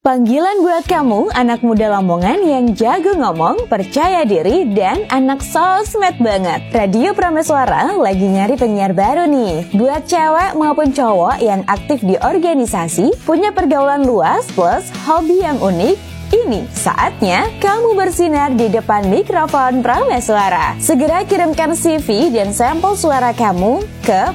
Panggilan buat kamu, anak muda Lamongan yang jago ngomong, percaya diri, dan anak sosmed banget. Radio Prameswara lagi nyari penyiar baru nih. Buat cewek maupun cowok yang aktif di organisasi, punya pergaulan luas plus hobi yang unik, ini saatnya kamu bersinar di depan mikrofon Prameswara. Segera kirimkan CV dan sampel suara kamu ke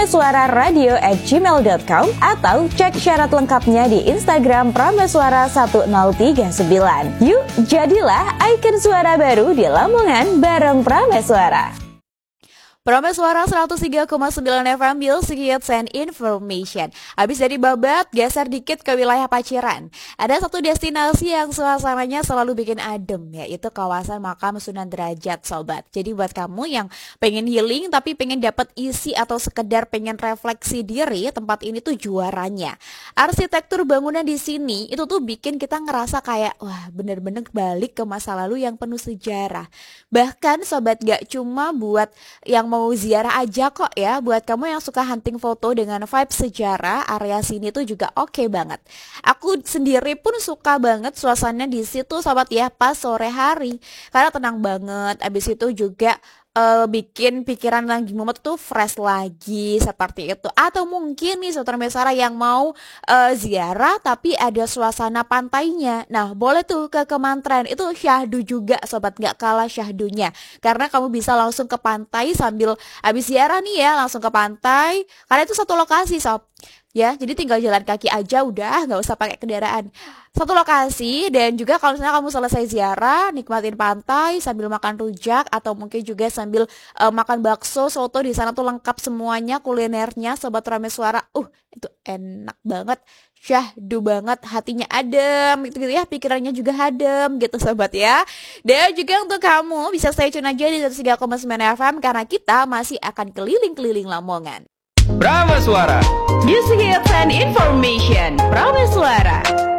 prameswararadio@gmail.com atau cek syarat lengkapnya di Instagram Prameswara1039. Yuk, jadilah ikon suara baru di Lamongan bareng Prameswara. Prameswara 103,9 FM Music Hits and Information. Habis dari Babat, geser dikit ke wilayah Paciran. Ada satu destinasi yang suasananya selalu bikin adem, yaitu kawasan Makam Sunan Derajat, sobat. Jadi buat kamu yang pengen healing tapi pengen dapat isi atau sekedar pengen refleksi diri, tempat ini tuh juaranya. Arsitektur bangunan di sini itu tuh bikin kita ngerasa kayak wah bener-bener balik ke masa lalu yang penuh sejarah. Bahkan sobat, gak cuma buat yang mau ziarah aja kok ya, buat kamu yang suka hunting foto dengan vibe sejarah, area sini tuh juga oke banget. Aku sendiri pun suka banget suasananya di situ sobat ya, pas sore hari karena tenang banget. Abis itu juga bikin pikiran lagi mumet tuh fresh lagi seperti itu. Atau mungkin nih Sobat Prameswara yang mau ziarah tapi ada suasana pantainya. Nah boleh tuh ke Kemantren, itu syahdu juga sobat, gak kalah syahdunya. Karena kamu bisa langsung ke pantai sambil habis ziarah nih ya, langsung ke pantai. Karena itu satu lokasi sob. Ya, jadi tinggal jalan kaki aja udah, nggak usah pakai kendaraan. Satu lokasi, dan juga kalau misalnya kamu selesai ziarah, nikmatin pantai sambil makan rujak atau mungkin juga sambil makan bakso, soto, di sana tuh lengkap semuanya kulinernya Sobat Prameswara. Itu enak banget, syahdu banget, hatinya adem gitu ya, pikirannya juga adem gitu sobat ya. Dan juga untuk kamu bisa stay tune aja di 103,9 FM karena kita masih akan keliling-keliling Lamongan. Prameswara, Music Hits and Information Prameswara.